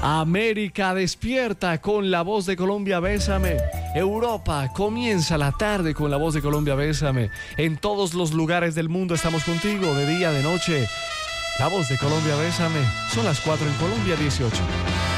América despierta con la voz de Colombia, bésame. Europa comienza la tarde con la voz de Colombia, bésame. En todos los lugares del mundo estamos contigo, de día, de noche. La voz de Colombia, bésame. Son las 4 en Colombia, 18.